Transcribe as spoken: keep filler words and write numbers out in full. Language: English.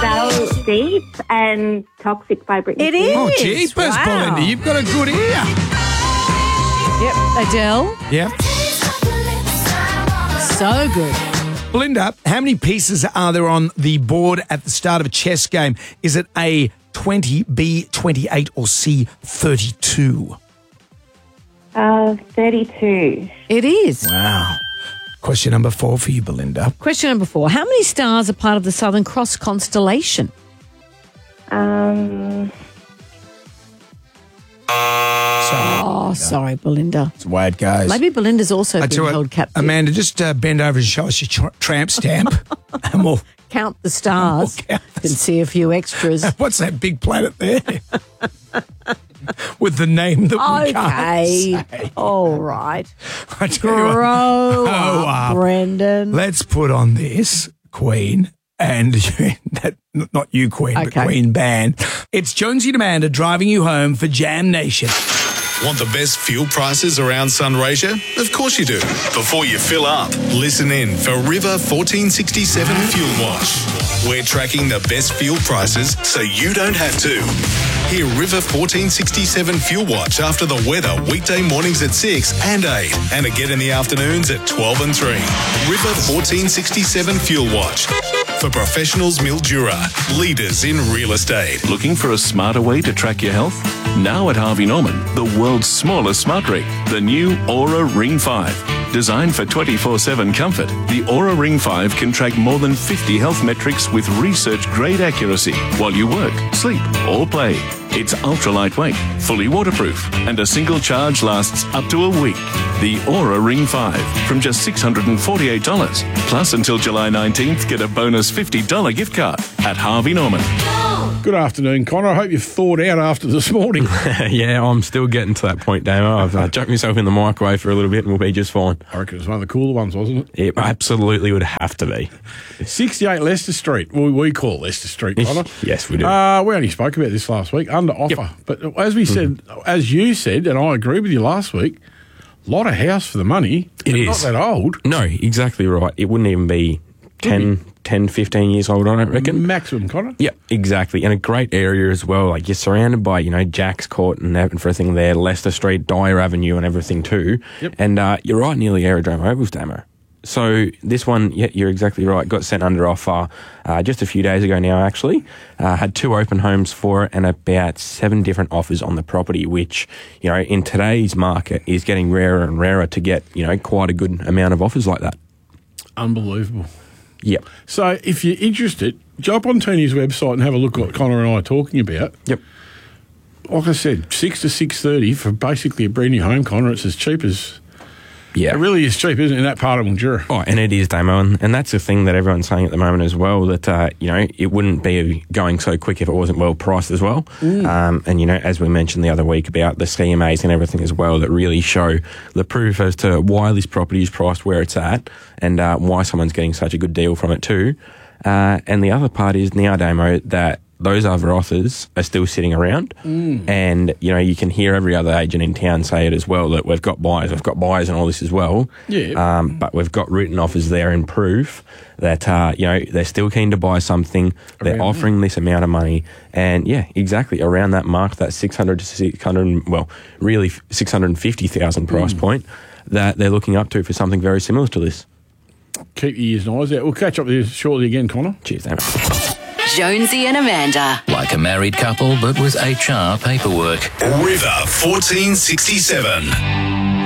Bell Deep and Toxic by Britney It Spears. is. Oh, jeepers, Wow. Belinda, you've got a good ear. Yep, Adele. Yep. So good. Belinda, how many pieces are there on the board at the start of a chess game? Is it A, twenty, B, twenty-eight, or C, thirty-two? Uh, thirty-two. It is. Wow. Question number four for you, Belinda. Question number four. How many stars are part of the Southern Cross constellation? Um, Oh, sorry, Belinda. That's the way it goes. Maybe Belinda's also I been tell you held what, captive. Amanda, just uh, bend over and show us your tra- tramp stamp. And we'll, Count the stars. We'll count the Can see a few extras. what's that big planet there? With the name that we can't Okay. say. All right. I tell you what, Grow grow up, up. Brendan. Let's put on this, Queen, and that, not you, Queen, but Okay. Queen Band. It's Jonesy and Amanda driving you home for Jam Nation. Want the best fuel prices around Sunraysia? Of course you do. Before you fill up, listen in for River fourteen sixty-seven Fuel Watch. We're tracking the best fuel prices so you don't have to. Hear River fourteen sixty-seven Fuel Watch after the weather weekday mornings at six and eight and again in the afternoons at twelve and three. River fourteen sixty-seven Fuel Watch. For professionals Mildura, leaders in real estate. Looking for a smarter way to track your health? Now at Harvey Norman, the world's smallest smart ring, the new Aura Ring five. Designed for twenty-four seven comfort, the Aura Ring five can track more than fifty health metrics with research-grade accuracy while you work, sleep, or play. It's ultra lightweight, fully waterproof, and a single charge lasts up to a week. The Aura Ring five from just six hundred forty-eight dollars. Plus, until July nineteenth, get a bonus fifty dollars gift card at Harvey Norman. Good afternoon, Connor. I hope you've thawed out after this morning. Yeah, I'm still getting to that point, Damo. I've uh, chucked myself in the microwave for a little bit and we'll be just fine. I reckon it was one of the cooler ones, wasn't it? It absolutely would have to be. sixty-eight Leicester Street. Well, we call it Leicester Street, Connor. Yes, we do. Uh, we only spoke about this last week, under offer. But as we said, as you said, and I agree with you last week, a lot of house for the money. It and is. Not that old. No, exactly right. It wouldn't even be ten, ten, fifteen years old, I don't reckon. Maximum, Connor. Yeah, exactly. And a great area as well. Like, you're surrounded by, you know, Jack's Court and everything there, Leicester Street, Dyer Avenue and everything too. Yep. And uh, you're right near the Aerodrome Ovals, Damo. So this one, yeah, you're exactly right, got sent under offer uh, just a few days ago now, actually. Uh, had two open homes for it and about seven different offers on the property, which, you know, in today's market is getting rarer and rarer to get, you know, quite a good amount of offers like that. Unbelievable. Yep. So if you're interested, jump on Tony's website and have a look at what Connor and I are talking about. Yep. Like I said, six to six thirty for basically a brand new home, Connor. It's as cheap as... Yeah. It really is cheap, isn't it, in that part of Mildura? Oh, and it is, Damo, and, and that's the thing that everyone's saying at the moment as well, that, uh, you know, it wouldn't be going so quick if it wasn't well priced as well. Mm. Um, and, you know, as we mentioned the other week about the C M As and everything as well, that really show the proof as to why this property is priced where it's at and uh, why someone's getting such a good deal from it too. Uh, and the other part is now, Damo, that those other offers are still sitting around. Mm. And, you know, you can hear every other agent in town say it as well, that we've got buyers, we've got buyers and all this as well. Yeah. Um, but we've got written offers there in proof that, uh, you know, they're still keen to buy something. They're Around offering this amount of money. And, yeah, exactly, around that mark, that six hundred to six hundred, well, really six hundred fifty thousand price mm. point that they're looking up to for something very similar to this. Keep your ears and eyes out. We'll catch up with you shortly again, Connor. Cheers, Damo. Jonesy and Amanda. Like a married couple, but with H R paperwork. River fourteen sixty-seven.